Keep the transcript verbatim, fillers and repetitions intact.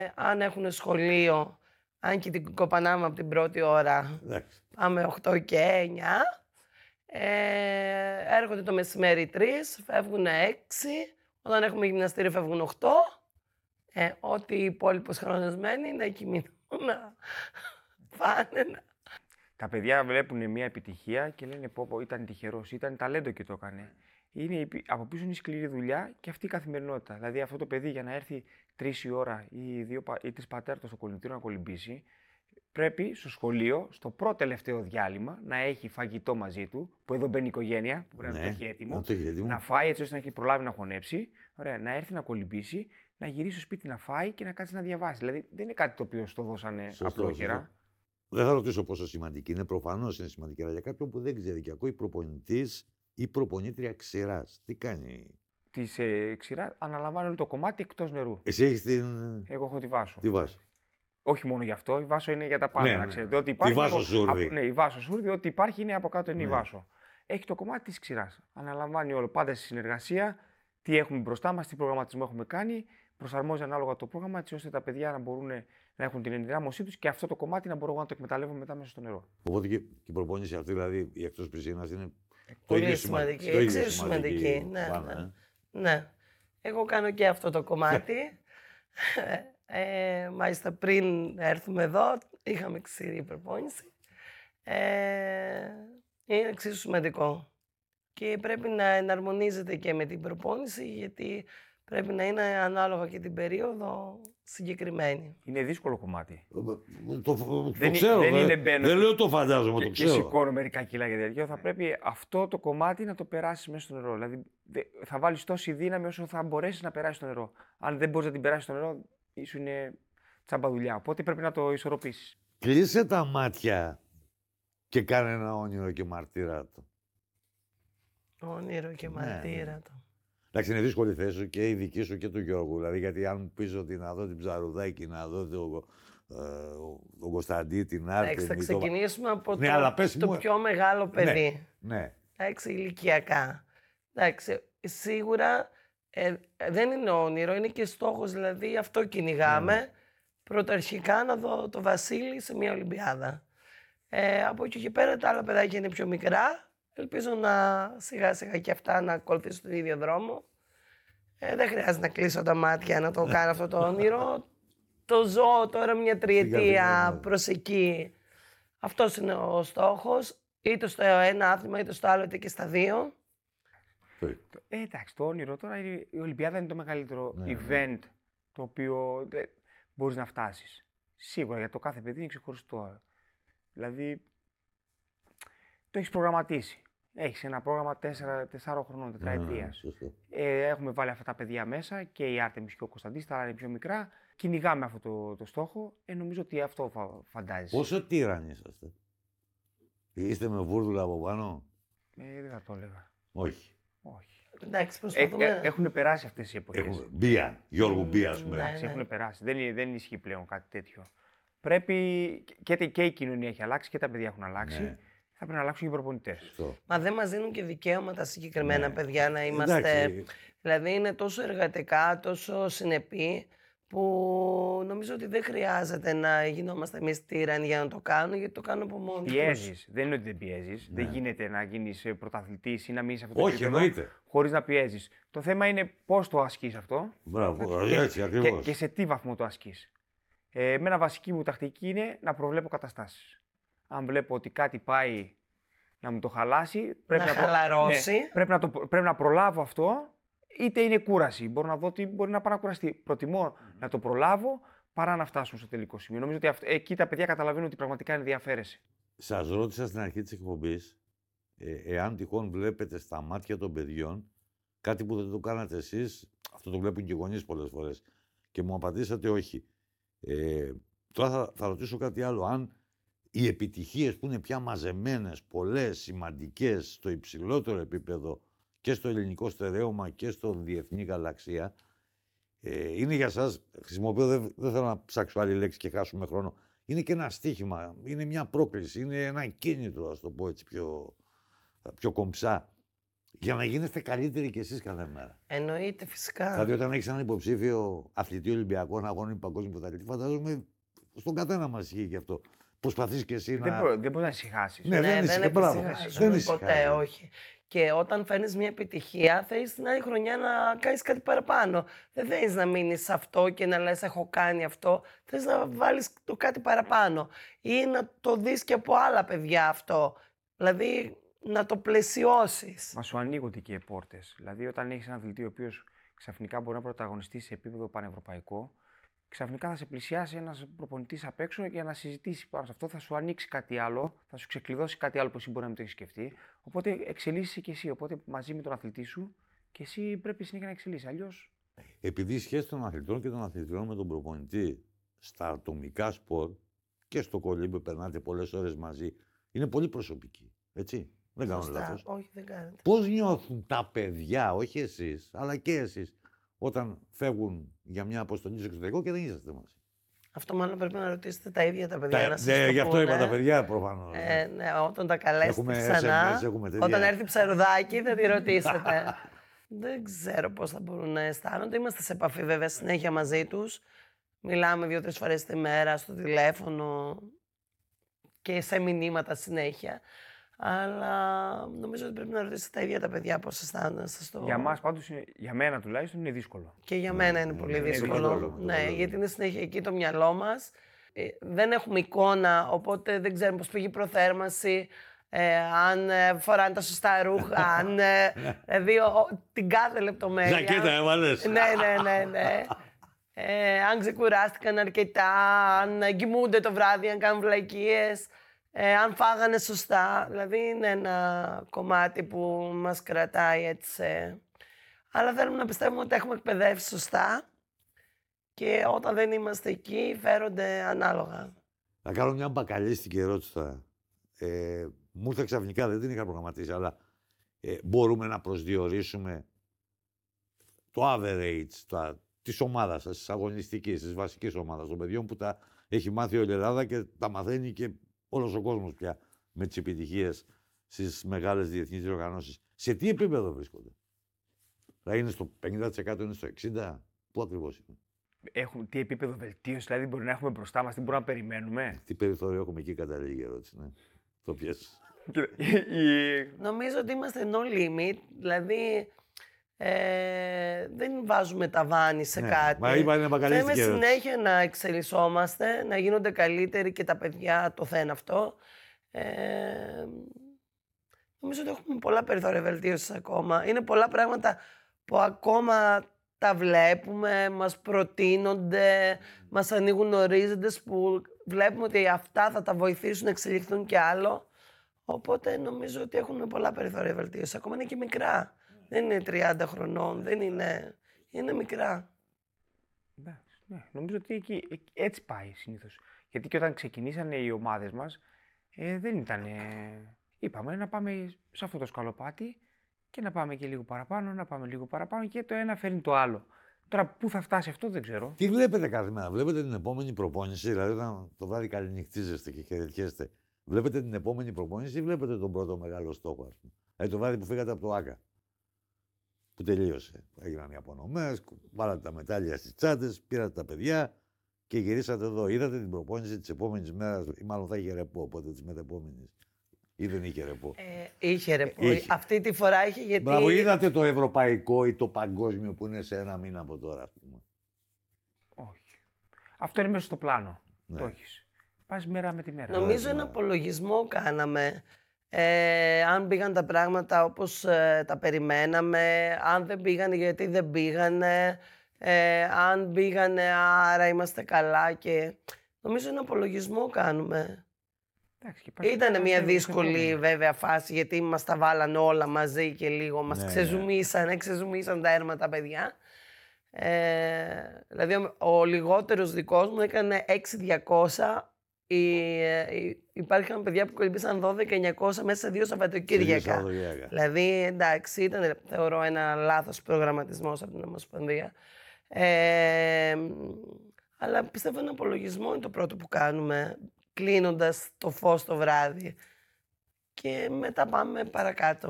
Αν έχουν σχολείο, αν και την κοπανάμε από την πρώτη ώρα, Εντάξει. πάμε οκτώ και εννιά. Ε, έρχονται το μεσημέρι τρεις, φεύγουν έξι. Όταν έχουμε γυμναστήριο φεύγουν οκτώ. Ε, ό,τι υπόλοιπος χρόνος μένει να κοιμηθούν, να φάνε. Να... Τα παιδιά βλέπουν μια επιτυχία και λένε πω, πω ήταν τυχερός, ήταν ταλέντο και το έκανε. Είναι, από πίσω είναι η σκληρή δουλειά και αυτή η καθημερινότητα. Δηλαδή αυτό το παιδί για να έρθει τρεις η ώρα ή, δύο, ή τρεις πατέρτο στο κολυμπητήριο να κολυμπήσει, πρέπει στο σχολείο, στο πρώτο τελευταίο διάλειμμα, να έχει φαγητό μαζί του, που εδώ μπαίνει η οικογένεια, που πρέπει ναι, να το έχει έτοιμο, να, το έχει έτοιμο. Να φάει έτσι ώστε να έχει προλάβει να χωνέψει, ωραία, να έρθει να κολυμπήσει, να γυρίσει στο σπίτι να φάει και να κάτσει να διαβάσει. Δηλαδή δεν είναι κάτι το οποίο στο δώσανε απλόχερα. Δεν θα ρωτήσω πόσο σημαντική είναι, προφανώς είναι σημαντική, αλλά για κάποιον που δεν ξέρει και ακούει προπονητής ή προπονήτρια ξηράς, τι κάνει. Τη ε, ξηρά αναλαμβάνει όλο το κομμάτι εκτός νερού. Εσύ έχεις την. Εγώ έχω τη Βάσο. Τη Βάσο. Όχι μόνο γι' αυτό, η Βάσο είναι για τα πάντα. Ναι, να ναι. ξέρετε. Ότι υπάρχει, η Βάσο Σούρδη. Ναι, η Βάσο Σούρδη, ό,τι υπάρχει είναι από κάτω είναι ναι. η Βάσο. Έχει το κομμάτι της ξηράς. Αναλαμβάνει όλο. Πάντα στη συνεργασία, τι έχουμε μπροστά μας, τι προγραμματισμό έχουμε κάνει. Προσαρμόζει ανάλογα το πρόγραμμα, έτσι ώστε τα παιδιά να μπορούν να έχουν την ενδυνάμωσή τους και αυτό το κομμάτι να μπορώ να το εκμεταλλεύω μετά μέσα στο νερό. Οπότε και η προπόνηση αυτή, δηλαδή η εκτός πισίνας, είναι πολύ σημαντική. Εξίσου σημαντική. Ναι, πάνω, ναι. Ε. ναι. Εγώ κάνω και αυτό το κομμάτι. ε, μάλιστα πριν έρθουμε εδώ, είχαμε ξηρή προπόνηση. Ε, είναι εξίσου σημαντικό. Και πρέπει να εναρμονίζεται και με την προπόνηση, γιατί πρέπει να είναι ανάλογα και την περίοδο συγκεκριμένη. Είναι δύσκολο κομμάτι. Το, το, το δεν, ξέρω, δεν, δεν, είναι μπαίνω, δεν λέω το φαντάζομαι, και, το ξέρω. Και σηκώνω μερικά κιλά για τέτοιο. Θα πρέπει αυτό το κομμάτι να το περάσει μέσα στο νερό. Δηλαδή θα βάλεις τόση δύναμη όσο θα μπορέσει να περάσει στο νερό. Αν δεν μπορείς να την περάσει στο νερό, ίσως είναι τσάμπα δουλειά. Οπότε πρέπει να το ισορροπήσεις. Κλείσε τα μάτια και κάνε ένα όνειρο και μαρτύρα του. Όνειρο και μαρτύρα ναι. του. Εντάξει, είναι δύσκολη θέση σου και η δική σου και του Γιώργου. Δηλαδή, γιατί αν πεις ότι να δω την Ψαρουδάκη, να δω τον το Κωνσταντή, την Άρτη. Εντάξει, θα ξεκινήσουμε το... από ναι, το, αλλά πες το μου... πιο μεγάλο παιδί. Ναι. ναι. Εντάξει, ηλικιακά. Εντάξει, σίγουρα ε, δεν είναι όνειρο, είναι και στόχος. Δηλαδή, αυτό κυνηγάμε. Ναι. Πρωταρχικά να δω το Βασίλη σε μια Ολυμπιάδα. Ε, από εκεί και πέρα τα άλλα παιδάκια είναι πιο μικρά. Ελπίζω να σιγά σιγά και αυτά να ακολουθήσουν τον ίδιο δρόμο. Ε, δεν χρειάζεται να κλείσω τα μάτια να το κάνω αυτό το όνειρο. Το ζω τώρα μια τριετία προς εκεί. Αυτός είναι ο στόχος. Είτε στο ένα άθλημα, είτε στο άλλο, είτε και στα δύο. Ε, εντάξει, το όνειρο τώρα, η Ολυμπιάδα είναι το μεγαλύτερο ναι, event ναι. το οποίο ε, μπορείς να φτάσεις. Σίγουρα για το κάθε παιδί είναι ξεχωριστό. Δηλαδή, το έχεις προγραμματίσει. Έχεις ένα πρόγραμμα τεσσάρων χρονών, τετραετίας. Mm, ε, έχουμε βάλει αυτά τα παιδιά μέσα και η Άρτεμις και ο Κωνσταντής, τα άλλα είναι πιο μικρά. Κυνηγάμε αυτό το, το στόχο. Ε, νομίζω ότι αυτό φα, φαντάζεσαι. Πόσο τύρανοι είσαστε? Είστε με βούρδουλα από πάνω? Ε, δεν θα το έλεγα. Όχι. Όχι. Εντάξει, προσπαθούμε. Ε, ε, έχουν περάσει αυτές οι εποχές. Έχουμε μπία, Γιώργου μπία, ας πούμε. Ναι, ναι. Έχουν περάσει. Δεν, δεν ισχύει πλέον κάτι τέτοιο. Πρέπει και, και η κοινωνία έχει αλλάξει και τα παιδιά έχουν αλλάξει. Ναι. Θα πρέπει να αλλάξουν και οι προπονητές. Μα δεν μας δίνουν και δικαίωματα συγκεκριμένα ναι. παιδιά να είμαστε. Εντάξει. Δηλαδή είναι τόσο εργατικά, τόσο συνεπή, που νομίζω ότι δεν χρειάζεται να γινόμαστε εμείς τύρανοι για να το κάνουν, γιατί το κάνουν από μόνοι τους. Πιέζεις. Δεν είναι ότι δεν πιέζεις. Ναι. Δεν γίνεται να γίνεις πρωταθλητής ή να μείνεις αυτό το όχι, εννοείται. Χωρίς να πιέζεις. Το θέμα είναι πώς το ασκείς αυτό. Μπράβο, και, έτσι ακριβώς. Και, και σε τι βαθμό το ασκείς. Ε, εμένα βασική μου τακτική είναι να προβλέπω καταστάσεις. Αν βλέπω ότι κάτι πάει να μου το χαλάσει, πρέπει να, να, χαλαρώσει. Ναι, πρέπει, να το, πρέπει να προλάβω αυτό, είτε είναι κούραση. Μπορώ να δω ότι μπορεί να πάει να κουραστεί. Προτιμώ mm-hmm. να το προλάβω παρά να φτάσουμε στο τελικό σημείο. Νομίζω ότι αυτό, εκεί τα παιδιά καταλαβαίνουν ότι πραγματικά ενδιαφέρεσαι. Σας ρώτησα στην αρχή της εκπομπής, ε, εάν τυχόν βλέπετε στα μάτια των παιδιών κάτι που δεν το κάνατε εσείς, αυτό το βλέπουν και οι γονείς πολλές φορές, και μου απαντήσατε όχι. Ε, τώρα θα, θα ρωτήσω κάτι άλλο. Αν οι επιτυχίες που είναι πια μαζεμένες, πολλές, σημαντικές, στο υψηλότερο επίπεδο και στο ελληνικό στερέωμα και στο διεθνή γαλαξία, ε, είναι για σας, χρησιμοποιώ, δεν, δεν θέλω να ψάξω άλλη λέξη και χάσουμε χρόνο, είναι και ένα στίχημα, είναι μια πρόκληση, είναι ένα κίνητρο, ας το πω έτσι πιο, πιο κομψά. Για να γίνεστε καλύτεροι κι εσείς κάθε μέρα. Εννοείται, φυσικά. Δηλαδή, όταν έχεις έναν υποψήφιο αθλητή Ολυμπιακό να αγώνει παγκόσμιο πρωταθλητή, φαντάζομαι στον καθένα μας ισχύει και αυτό. Προσπαθείς κι εσύ Δεν, να. μπο, δεν μπορεί να ησυχάσεις. Ναι, δεν ησυχα- μπράβο. εφησυχάζομαι Δεν ποτέ, ησυχάζει. όχι. Και όταν φέρνεις μια επιτυχία, θέλεις την άλλη χρονιά να κάνεις κάτι παραπάνω. Δεν θέλεις να μείνεις σε αυτό και να λες έχω κάνει αυτό. Θέλεις να βάλεις το κάτι παραπάνω. Ή να το δεις και από άλλα παιδιά αυτό. Δηλαδή να το πλαισιώσεις. Μα σου ανοίγονται και οι πόρτες. Δηλαδή, όταν έχεις έναν αθλητή ο οποίος ξαφνικά μπορεί να πρωταγωνιστεί σε επίπεδο πανευρωπαϊκό, ξαφνικά θα σε πλησιάσει ένας προπονητής απ' έξω για να συζητήσει πάνω σε αυτό. Θα σου ανοίξει κάτι άλλο, θα σου ξεκλειδώσει κάτι άλλο που εσύ μπορεί να μην το έχεις σκεφτεί. Οπότε εξελίσσεσαι και εσύ. Οπότε μαζί με τον αθλητή σου και εσύ πρέπει συνέχεια να εξελίσσεις. Αλλιώς. Επειδή η σχέση των αθλητών και των αθλητών με τον προπονητή στα ατομικά σπορ και στο κολύμπι περνάτε πολλές ώρες μαζί, είναι πολύ προσωπική. Έτσι. Δεν κάνω Σωστά. λάθος. Όχι, δεν κάνετε. Πώς νιώθουν τα παιδιά, όχι εσείς, αλλά και εσείς, όταν φεύγουν για μια αποστολή στο εξωτερικό και δεν είσαστε μαζί. Αυτό μάλλον πρέπει να ρωτήσετε τα ίδια τα παιδιά. Τα- να σας ναι, το γι' αυτό πούνε. είπα τα παιδιά προφανώς. Ε, ναι, όταν τα καλέσετε Έχουμε ξανά, ες εμ ες, έχουμε τέτοια. όταν έρθει ψαρουδάκι θα τη ρωτήσετε. Δεν ξέρω πώς θα μπορούν να αισθάνονται. Είμαστε σε επαφή βέβαια συνέχεια μαζί τους. Μιλάμε δύο-τρεις φορές τη μέρα στο τηλέφωνο και σε μηνύματα συνέχεια. Αλλά νομίζω ότι πρέπει να ρωτήσετε τα ίδια τα παιδιά πώς αισθάνονται. Σας το... Για μας πάντως, είναι- για μένα τουλάχιστον, είναι δύσκολο. Και για μένα είναι ναι, πολύ είναι δύσκολο. δύσκολο, Ναι, δύσκολο. γιατί είναι συνέχεια εκεί το μυαλό μας. Ε, δεν έχουμε εικόνα, οπότε δεν ξέρουμε πώς πήγε η προθέρμανση, ε, αν ε, φοράνε τα σωστά ρούχα, αν ε, δηλαδή ο- ο- την κάθε λεπτομέρεια. Ζακέτα έβαλες. Ναι, ναι, ναι, ναι. Ε, αν ξεκουράστηκαν αρκετά, αν ε, κοιμούνται το βράδυ, αν κάνουν βλακίες, ε, αν φάγανε σωστά. Δηλαδή είναι ένα κομμάτι που μας κρατάει έτσι. ε. Αλλά θέλουμε να πιστεύουμε ότι έχουμε εκπαιδεύσει σωστά και όταν δεν είμαστε εκεί φέρονται ανάλογα. Θα κάνω μια μπακαλίστικη ερώτηση τώρα. Ε, μου ήρθε ξαφνικά, δεν την είχα προγραμματίσει, αλλά ε, μπορούμε να προσδιορίσουμε το average το, της ομάδας σας, της αγωνιστικής, της βασικής ομάδας, των παιδιών που τα έχει μάθει όλη η Ελλάδα και τα μαθαίνει και όλος ο κόσμος πια με τις επιτυχίες στις μεγάλες διεθνείς διοργανώσεις. Σε τι επίπεδο βρίσκονται? Θα είναι στο πενήντα τοις εκατό, είναι στο εξήντα τοις εκατό, πού ακριβώς είναι? Έχουμε, τι επίπεδο βελτίωση δηλαδή μπορεί να έχουμε μπροστά μας, τι μπορούμε να περιμένουμε. Τι περιθώριο έχουμε, εκεί καταλήγει η ερώτηση, ναι. Το πιέσεις. Η- Νομίζω ότι είμαστε no limit, δηλαδή ε, δεν βάζουμε ταβάνι σε Ναι, κάτι. μα είπα, είναι μπακαλίστικη Θέλουμε ερώτηση. συνέχεια να εξελισσόμαστε, να γίνονται καλύτεροι και τα παιδιά το θένε αυτό. Ε, νομίζω ότι έχουμε πολλά περιθώρια βελτίωσης ακόμα. Είναι πολλά πράγματα που ακόμα τα βλέπουμε, μας προτείνονται, μας ανοίγουν ορίζοντες που βλέπουμε ότι αυτά θα τα βοηθήσουν να εξελιχθούν κι άλλο. Οπότε νομίζω ότι έχουμε πολλά περιθώρια βελτίωσης. Ακόμα είναι και μικρά. Δεν είναι τριάντα χρονών, δεν είναι... Είναι μικρά. Εντάξει, ναι, νομίζω ότι εκεί, εκεί- έτσι πάει συνήθως. Γιατί και όταν ξεκινήσανε οι ομάδες μας, ε, δεν ήταν. Είπαμε να πάμε σε αυτό το σκαλοπάτι και να πάμε και λίγο παραπάνω, να πάμε λίγο παραπάνω και το ένα φέρνει το άλλο. Τώρα πού θα φτάσει αυτό δεν ξέρω. Τι βλέπετε κάθε μέρα, βλέπετε την επόμενη προπόνηση, δηλαδή όταν το βράδυ καληνυχτίζεστε και χαιρετιέστε, βλέπετε την επόμενη προπόνηση ή βλέπετε τον πρώτο μεγάλο στόχο, ας πούμε? Δηλαδή το βράδυ που φύγατε από το ΆΚΑ, που τελείωσε. Έγιναν οι απονομές, βάλατε τα μετάλλια στις τσάντες, πήρατε τα παιδιά και γυρίσατε εδώ. Είδατε την προπόνηση της επόμενης μέρας, ή μάλλον θα είχε ρεπό, οπότε της μετεπόμενης. Ή δεν είχε ρεπό. Ε, είχε ρε πω. Είχε. Αυτή τη φορά είχε γιατί... Μπράβο, είδατε το ευρωπαϊκό ή το παγκόσμιο που είναι σε ένα μήνα από τώρα, ας πούμε? Όχι. Αυτό είναι μέσα στο πλάνο. Ναι. Το έχεις. Πας μέρα με τη μέρα. Νομίζω ναι. ένα απολογισμό κάναμε. Ε, αν πήγαν τα πράγματα όπως ε, τα περιμέναμε, αν δεν πήγανε γιατί δεν πήγανε, ε, αν πήγανε άρα είμαστε καλά και... Νομίζω ένα απολογισμό κάνουμε. Εντάξει, και πας και Ήτανε πας μια στο δύσκολη επόμενο. βέβαια φάση γιατί μας τα βάλανε όλα μαζί και λίγο μας Ναι, ναι. ξεζουμίσανε, ξεζουμίσαν τα έρμα τα παιδιά. Ε, δηλαδή ο, ο λιγότερος δικός μου έκανε έξι χιλιάδες διακόσια. Οι, ε, οι- Υπάρχουν παιδιά που κολυμπήσαν δώδεκα χιλιάδες εννιακόσια μέσα σε δύο Σαββατοκύριακα. Σαββατοκύριακα. Δηλαδή, εντάξει, ήταν θεωρώ ένα λάθος προγραμματισμός από την Ομοσπονδία. Ε, αλλά πιστεύω ένα απολογισμό είναι το πρώτο που κάνουμε, κλείνοντας το φως το βράδυ. Και μετά πάμε παρακάτω.